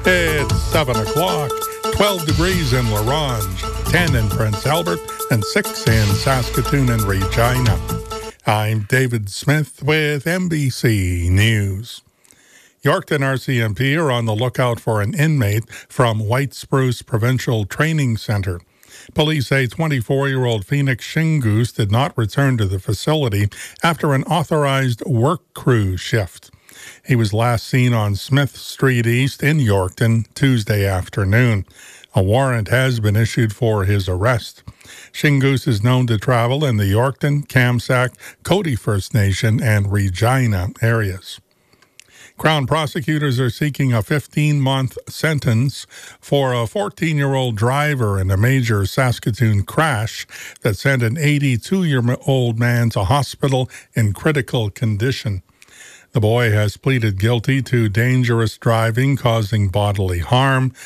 It's 7 o'clock, 12 degrees in La Ronge, 10 in Prince Albert, and 6 in Saskatoon and Regina. I'm David Smith with NBC News. Yorkton RCMP are on the lookout for an inmate from White Spruce Provincial Training Centre. Police say 24-year-old Phoenix Shingoose did not return to the facility after an authorized work crew shift. He was last seen on Smith Street East in Yorkton Tuesday afternoon. A warrant has been issued for his arrest. Shingoose is known to travel in the Yorkton, Kamsack, Cody First Nation, and Regina areas. Crown prosecutors are seeking a 15-month sentence for a 14-year-old driver in a major Saskatoon crash that sent an 82-year-old man to hospital in critical condition. The boy has pleaded guilty to dangerous driving causing bodily harm,